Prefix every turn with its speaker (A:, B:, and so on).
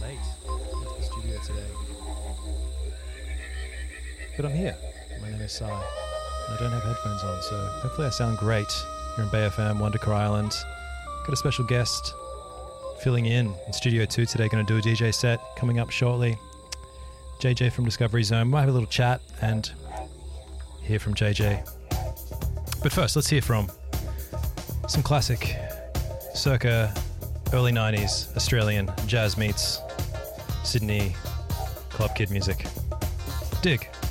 A: late into the studio today. But I'm here. My name is Sai. I don't have headphones on, so hopefully I sound great here in Bay FM, Wondercore Island. Got a special guest filling in Studio 2 today, going to do a DJ set coming up shortly. JJ from Discovery Zone. Might have a little chat and hear from JJ. But first, let's hear from some classic circa early 90s Australian jazz meets Sydney club kid music. Dig.